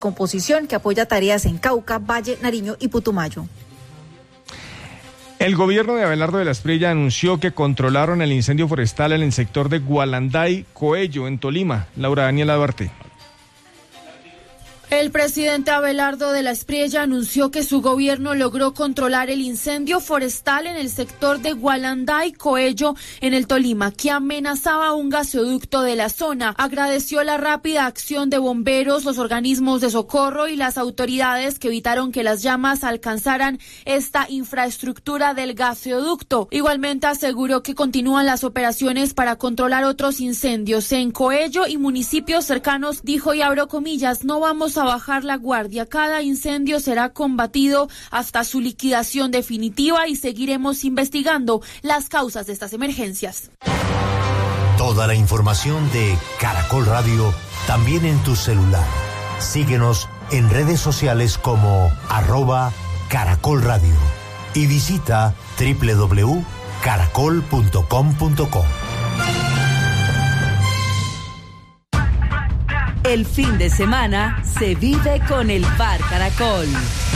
composición que apoya tareas en Cauca, Valle, Nariño y Putumayo. El gobierno de Abelardo de la Espriella anunció que controlaron el incendio forestal en el sector de Gualanday, Coello, en Tolima. Laura Daniela Duarte. El presidente Abelardo de la Espriella anunció que su gobierno logró controlar el incendio forestal en el sector de Gualanday, Coello, en el Tolima, que amenazaba un gasoducto de la zona. Agradeció la rápida acción de bomberos, los organismos de socorro y las autoridades que evitaron que las llamas alcanzaran esta infraestructura del gasoducto. Igualmente aseguró que continúan las operaciones para controlar otros incendios en Coello y municipios cercanos. Dijo, y abro comillas, no vamos a bajar la guardia. Cada incendio será combatido hasta su liquidación definitiva y seguiremos investigando las causas de estas emergencias. Toda la información de Caracol Radio también en tu celular. Síguenos en redes sociales como @Caracol Radio y visita www.caracol.com.co. El fin de semana se vive con el Bar Caracol.